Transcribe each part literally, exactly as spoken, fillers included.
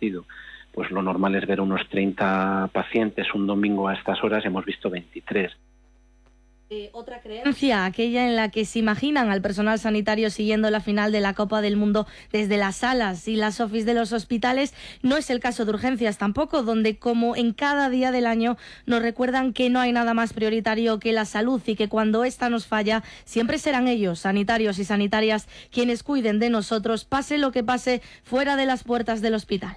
reducido. Pues lo normal es ver unos treinta pacientes un domingo a estas horas, hemos visto veintitrés. Eh, otra creencia, aquella en la que se imaginan al personal sanitario siguiendo la final de la Copa del Mundo desde las salas y las ofis de los hospitales, no es el caso de urgencias tampoco, donde como en cada día del año nos recuerdan que no hay nada más prioritario que la salud y que cuando esta nos falla siempre serán ellos, sanitarios y sanitarias, quienes cuiden de nosotros, pase lo que pase fuera de las puertas del hospital.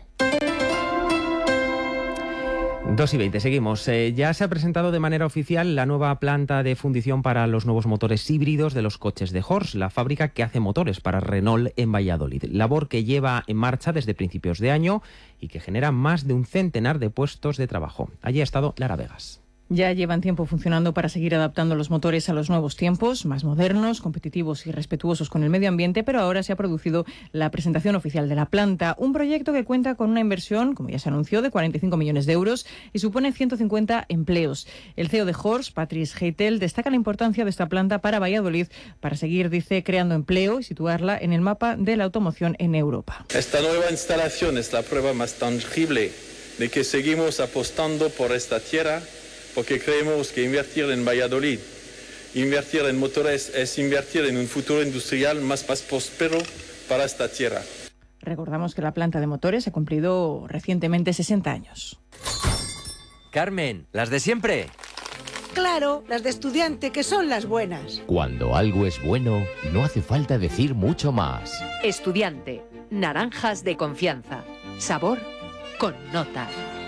dos y veinte, seguimos. Eh, ya se ha presentado de manera oficial la nueva planta de fundición para los nuevos motores híbridos de los coches de Horst, la fábrica que hace motores para Renault en Valladolid. Labor que lleva en marcha desde principios de año y que genera más de un centenar de puestos de trabajo. Allí ha estado Lara Vegas. Ya llevan tiempo funcionando para seguir adaptando los motores a los nuevos tiempos, más modernos, competitivos y respetuosos con el medio ambiente, pero ahora se ha producido la presentación oficial de la planta, un proyecto que cuenta con una inversión, como ya se anunció, de cuarenta y cinco millones de euros y supone ciento cincuenta empleos. El C E O de Horst, Patrice Heitel, destaca la importancia de esta planta para Valladolid para seguir, dice, creando empleo y situarla en el mapa de la automoción en Europa. Esta nueva instalación es la prueba más tangible de que seguimos apostando por esta tierra, porque creemos que invertir en Valladolid, invertir en motores, es invertir en un futuro industrial más, más próspero para esta tierra. Recordamos que la planta de motores ha cumplido recientemente sesenta años. Carmen, ¿las de siempre? Claro, las de estudiante, que son las buenas. Cuando algo es bueno, no hace falta decir mucho más. Estudiante, naranjas de confianza, sabor con nota.